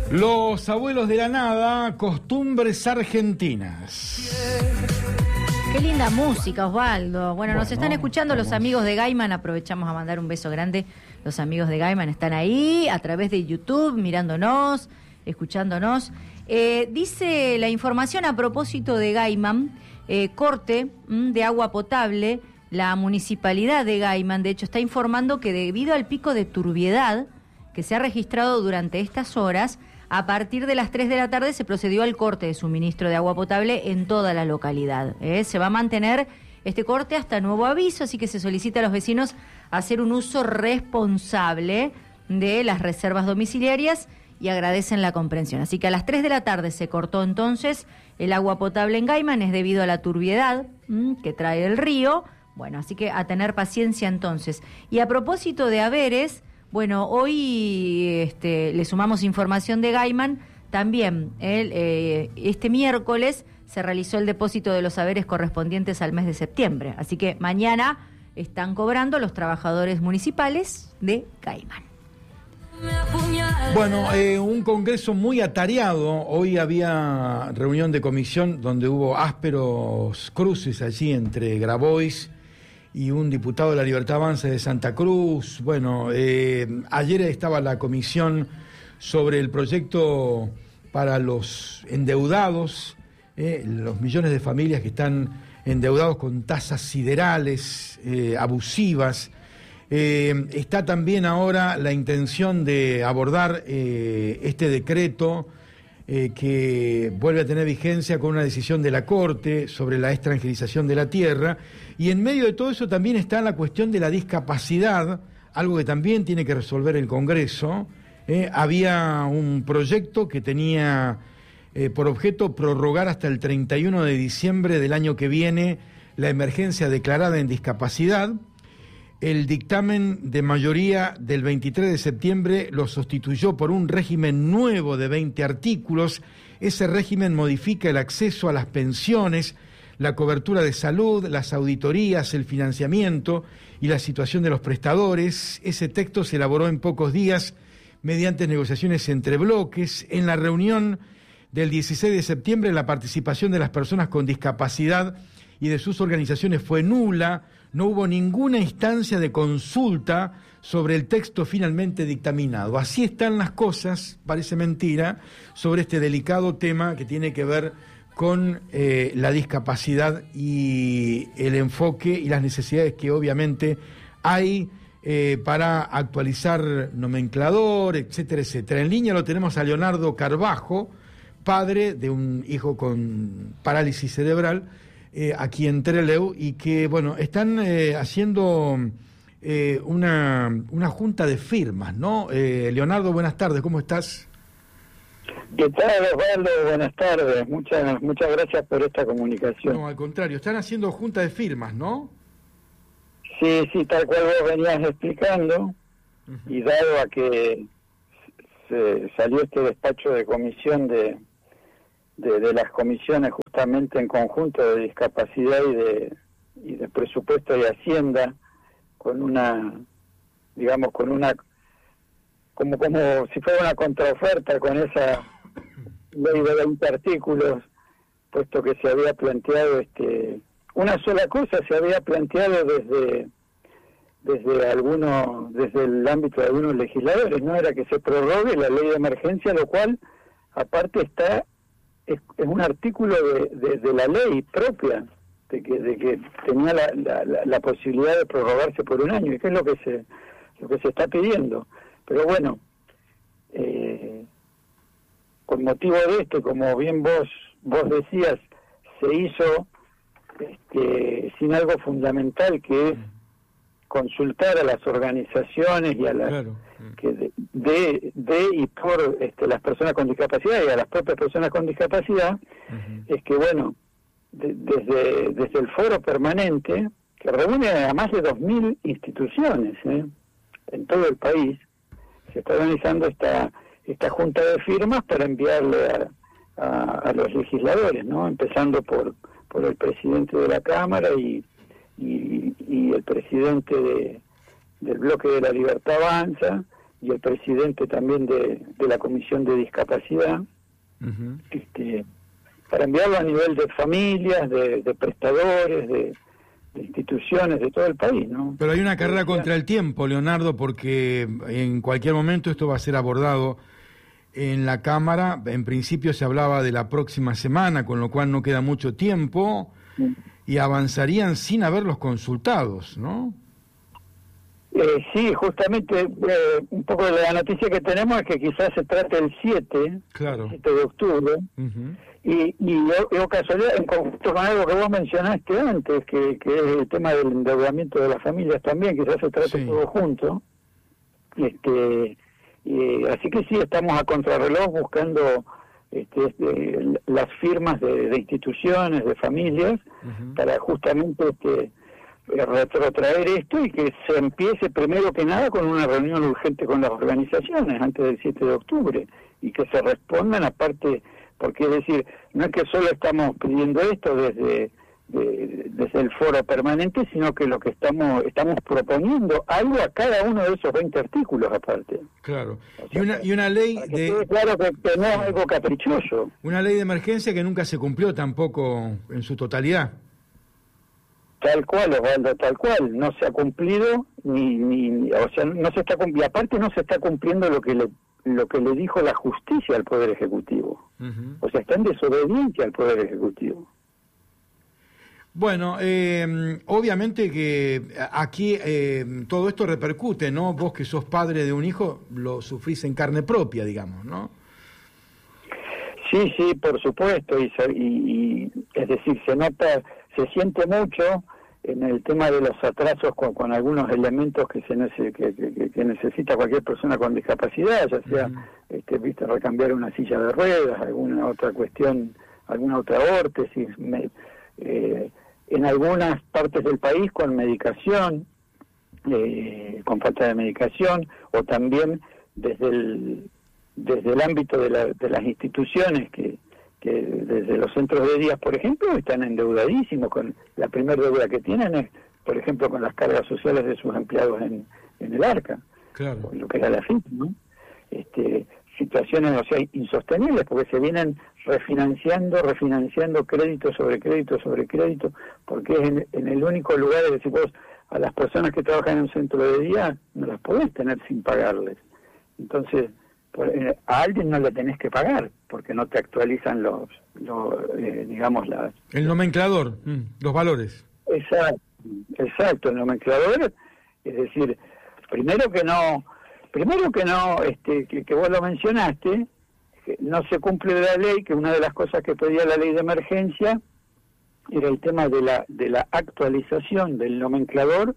Los abuelos de la nada, costumbres argentinas. Qué linda música, Osvaldo. Bueno, nos están escuchando los amigos de Gaiman. Aprovechamos a mandar un beso grande. Los amigos de Gaiman están ahí, a través de YouTube, mirándonos, escuchándonos. Dice la información a propósito de Gaiman, corte de agua potable. La municipalidad de Gaiman, de hecho, está informando que debido al pico de turbiedad que se ha registrado durante estas horas, a partir de las 3 de la tarde se procedió al corte de suministro de agua potable en toda la localidad. Se va a mantener este corte hasta nuevo aviso, así que se solicita a los vecinos hacer un uso responsable de las reservas domiciliarias y agradecen la comprensión. Así que a las 3 de la tarde se cortó entonces el agua potable en Gaiman, es debido a la turbiedad que trae el río. Bueno, así que a tener paciencia entonces. Y a propósito de haberes, bueno, hoy le sumamos información de Gaiman. También este miércoles se realizó el depósito de los haberes correspondientes al mes de septiembre. Así que mañana están cobrando los trabajadores municipales de Gaiman. Bueno, un congreso muy atareado. Hoy había reunión de comisión donde hubo ásperos cruces allí entre Grabois y un diputado de la Libertad Avanza de Santa Cruz. Bueno, ayer estaba la comisión sobre el proyecto para los endeudados, los millones de familias que están endeudados con tasas siderales, abusivas. Está también ahora la intención de abordar este decreto que vuelve a tener vigencia con una decisión de la Corte sobre la extranjerización de la tierra, y en medio de todo eso también está la cuestión de la discapacidad, algo que también tiene que resolver el Congreso. Había un proyecto que tenía por objeto prorrogar hasta el 31 de diciembre del año que viene la emergencia declarada en discapacidad. El dictamen de mayoría del 23 de septiembre lo sustituyó por un régimen nuevo de 20 artículos. Ese régimen modifica el acceso a las pensiones, la cobertura de salud, las auditorías, el financiamiento y la situación de los prestadores. Ese texto se elaboró en pocos días mediante negociaciones entre bloques. En la reunión del 16 de septiembre, la participación de las personas con discapacidad y de sus organizaciones fue nula. No hubo ninguna instancia de consulta sobre el texto finalmente dictaminado. Así están las cosas, parece mentira, sobre este delicado tema que tiene que ver con la discapacidad y el enfoque y las necesidades que obviamente hay para actualizar nomenclador, etcétera, etcétera. En línea lo tenemos a Leonardo Carbajo, padre de un hijo con parálisis cerebral, aquí en Trelew, y que, bueno, están haciendo una junta de firmas, ¿no? Leonardo, buenas tardes, ¿cómo estás? ¿Qué tal, Osvaldo? Buenas tardes, muchas gracias por esta comunicación. No, al contrario, están haciendo junta de firmas, ¿no? Sí, tal cual vos venías explicando, y dado a que se salió este despacho de comisión de las comisiones justamente en conjunto de discapacidad y de presupuesto y hacienda, con una, digamos, como si fuera una contraoferta con esa ley de 20 artículos, puesto que se había planteado una sola cosa se había planteado desde el ámbito de algunos legisladores, no era que se prorrogue la ley de emergencia, lo cual aparte es un artículo de la ley propia, de que tenía la posibilidad de prorrogarse por un año, y que es lo que se está pidiendo. Pero bueno, con motivo de esto, como bien vos decías, se hizo sin algo fundamental, que es consultar a las organizaciones y a las que y por las personas con discapacidad y a las propias personas con discapacidad. Es que, bueno, desde el foro permanente, que reúne a más de 2.000 instituciones en todo el país, se está organizando esta junta de firmas para enviarle a los legisladores, ¿no? Empezando por el presidente de la Cámara y el presidente del bloque de la Libertad Avanza, y el presidente también de la Comisión de Discapacidad, para enviarlo a nivel de familias, de prestadores, de instituciones de todo el país, ¿no? Pero hay una carrera contra el tiempo, Leonardo, porque en cualquier momento esto va a ser abordado en la Cámara. En principio se hablaba de la próxima semana, con lo cual no queda mucho tiempo, y avanzarían sin haberlos consultados, ¿no? Sí, justamente un poco de la noticia que tenemos es que quizás se trate el 7, claro. El 7 de octubre, y yo casualidad, en conjunto con algo que vos mencionaste antes, que es el tema del endeudamiento de las familias también, quizás se trate todo junto. Así que sí, estamos a contrarreloj buscando las firmas de instituciones, de familias, para justamente retrotraer esto y que se empiece primero que nada con una reunión urgente con las organizaciones antes del 7 de octubre y que se respondan aparte, porque es decir, no es que solo estamos pidiendo esto desde el foro permanente, sino que lo que estamos proponiendo algo a cada uno de esos 20 artículos aparte. Claro. O sea, y una ley claro que no es algo caprichoso. Una ley de emergencia que nunca se cumplió tampoco en su totalidad. Tal cual, Osvaldo, tal cual. No se ha cumplido o sea, no se está cumpliendo. Y aparte no se está cumpliendo lo que le dijo la justicia al Poder Ejecutivo. O sea, está en desobediencia al Poder Ejecutivo. Bueno, obviamente que aquí todo esto repercute, ¿no? Vos que sos padre de un hijo, lo sufrís en carne propia, digamos, ¿no? Sí, por supuesto, y es decir, se siente mucho en el tema de los atrasos con algunos elementos que necesita cualquier persona con discapacidad, ya sea recambiar una silla de ruedas, alguna otra cuestión, alguna otra órtesis, en algunas partes del país con medicación, con falta de medicación, o también desde el ámbito de las instituciones que desde los centros de días, por ejemplo, están endeudadísimos. Con la primera deuda que tienen es, por ejemplo, con las cargas sociales de sus empleados en el ARCA, claro. Lo que era la FIP, ¿no? Situaciones, o sea, insostenibles, porque se vienen refinanciando crédito sobre crédito sobre crédito, porque es en el único lugar, es decir, vos a las personas que trabajan en un centro de día no las podés tener sin pagarles. Entonces, a alguien no le tenés que pagar, porque no te actualizan el nomenclador, los valores. Exacto, el nomenclador, es decir, primero que vos lo mencionaste, que no se cumple la ley, que una de las cosas que pedía la ley de emergencia era el tema de la actualización del nomenclador,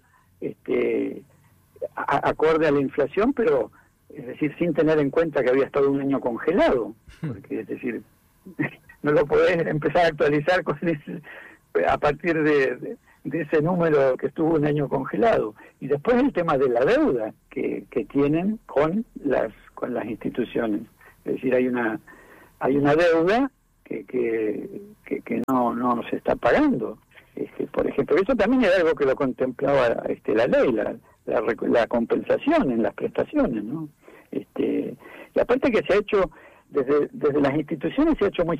acorde a la inflación, pero es decir, sin tener en cuenta que había estado un año congelado, porque es decir, no lo podés empezar a actualizar a partir de ese número que estuvo un año congelado. Y después el tema de la deuda que tienen con las instituciones. Es decir, hay una deuda que no se está pagando. Por ejemplo, eso también era algo que lo contemplaba la ley, la compensación en las prestaciones, ¿no? Y aparte que se ha hecho desde las instituciones, se ha hecho muy